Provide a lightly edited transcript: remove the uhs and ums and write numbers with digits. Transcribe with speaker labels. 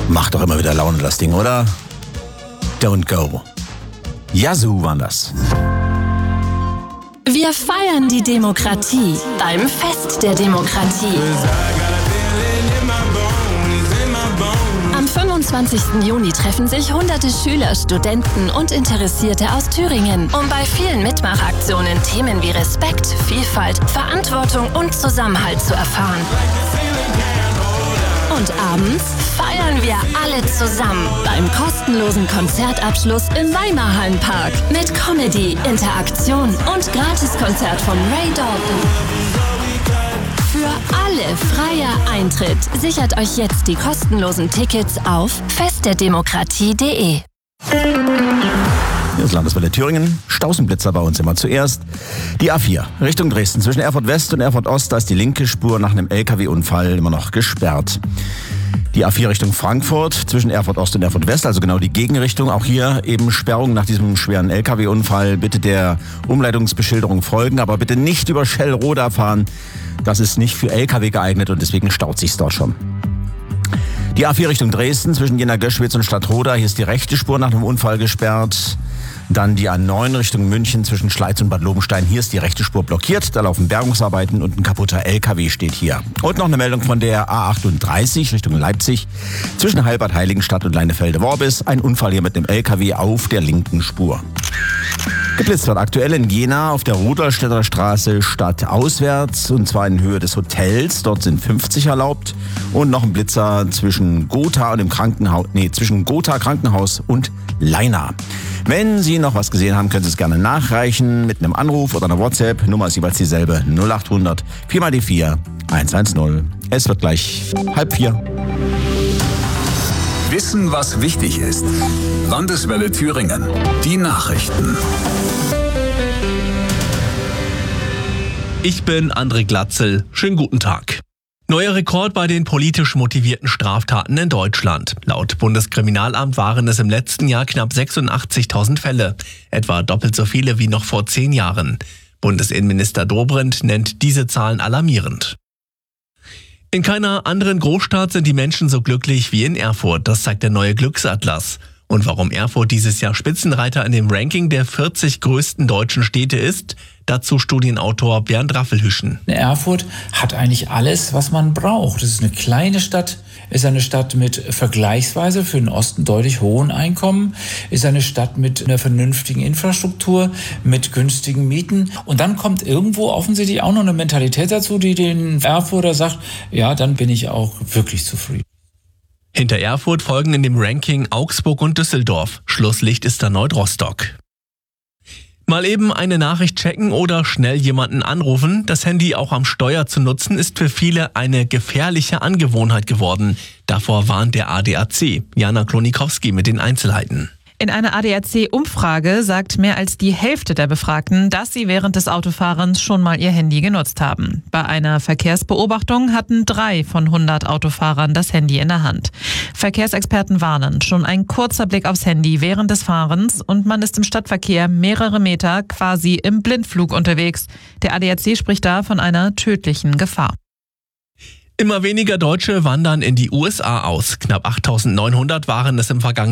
Speaker 1: Macht doch immer wieder Laune, das Ding, oder? Don't go. Yazoo waren das.
Speaker 2: Wir feiern die Demokratie beim Fest der Demokratie. Am 25. Juni treffen sich hunderte Schüler, Studenten und Interessierte aus Thüringen, um bei vielen Mitmachaktionen Themen wie Respekt, Vielfalt, Verantwortung und Zusammenhalt zu erfahren. Und abends feiern wir alle zusammen beim kostenlosen Konzertabschluss im Weimarhallenpark mit Comedy, Interaktion und Gratiskonzert von Ray Dalton. Für alle freier Eintritt. Sichert euch jetzt die kostenlosen Tickets auf festderdemokratie.de.
Speaker 1: Hier ist Landeswelle Thüringen. Stausenblitzer bei uns immer zuerst. Die A4 Richtung Dresden zwischen Erfurt West und Erfurt Ost. Da ist die linke Spur nach einem LKW-Unfall immer noch gesperrt. Die A4 Richtung Frankfurt zwischen Erfurt Ost und Erfurt West, also genau die Gegenrichtung. Auch hier eben Sperrung nach diesem schweren LKW-Unfall. Bitte der Umleitungsbeschilderung folgen, aber bitte nicht über Schellroda fahren. Das ist nicht für LKW geeignet und deswegen staut sich's dort schon. Die A4 Richtung Dresden zwischen Jena-Göschwitz und Stadtroda. Hier ist die rechte Spur nach einem Unfall gesperrt. Dann die A9 Richtung München zwischen Schleiz und Bad Lobenstein. Hier ist die rechte Spur blockiert. Da laufen Bergungsarbeiten und ein kaputter LKW steht hier. Und noch eine Meldung von der A38 Richtung Leipzig zwischen Heilbad Heiligenstadt und Leinefelde-Worbis. Ein Unfall hier mit einem LKW auf der linken Spur. Geblitzt wird aktuell in Jena auf der Rudolstädter Straße stadtauswärts und zwar in Höhe des Hotels. Dort sind 50 erlaubt und noch ein Blitzer zwischen Gotha und dem Krankenhaus, zwischen Gotha Krankenhaus und Leina. Wenn Sie noch was gesehen haben, können Sie es gerne nachreichen mit einem Anruf oder einer WhatsApp. Nummer ist jeweils dieselbe 0800 4x4 110. Es wird gleich 3:30.
Speaker 3: Wissen, was wichtig ist. Landeswelle Thüringen. Die Nachrichten.
Speaker 4: Ich bin André Glatzel. Schönen guten Tag. Neuer Rekord bei den politisch motivierten Straftaten in Deutschland. Laut Bundeskriminalamt waren es im letzten Jahr knapp 86.000 Fälle. Etwa doppelt so viele wie noch vor 10 Jahren. Bundesinnenminister Dobrindt nennt diese Zahlen alarmierend. In keiner anderen Großstadt sind die Menschen so glücklich wie in Erfurt. Das zeigt der neue Glücksatlas. Und warum Erfurt dieses Jahr Spitzenreiter in dem Ranking der 40 größten deutschen Städte ist, dazu Studienautor Bernd Raffelhüschen.
Speaker 5: Erfurt hat eigentlich alles, was man braucht. Es ist eine kleine Stadt, ist eine Stadt mit vergleichsweise für den Osten deutlich hohen Einkommen, ist eine Stadt mit einer vernünftigen Infrastruktur, mit günstigen Mieten. Und dann kommt irgendwo offensichtlich auch noch eine Mentalität dazu, die den Erfurter sagt, ja, dann bin ich auch wirklich zufrieden.
Speaker 4: Hinter Erfurt folgen in dem Ranking Augsburg und Düsseldorf. Schlusslicht ist erneut Rostock. Mal eben eine Nachricht checken oder schnell jemanden anrufen. Das Handy auch am Steuer zu nutzen, ist für viele eine gefährliche Angewohnheit geworden. Davor warnt der ADAC. Jana Klonikowski mit den Einzelheiten.
Speaker 6: In einer ADAC-Umfrage sagt mehr als die Hälfte der Befragten, dass sie während des Autofahrens schon mal ihr Handy genutzt haben. Bei einer Verkehrsbeobachtung hatten 3 von 100 Autofahrern das Handy in der Hand. Verkehrsexperten warnen, schon ein kurzer Blick aufs Handy während des Fahrens und man ist im Stadtverkehr mehrere Meter quasi im Blindflug unterwegs. Der ADAC spricht da von einer tödlichen Gefahr.
Speaker 4: Immer weniger Deutsche wandern in die USA aus. Knapp 8.900 waren es im vergangenen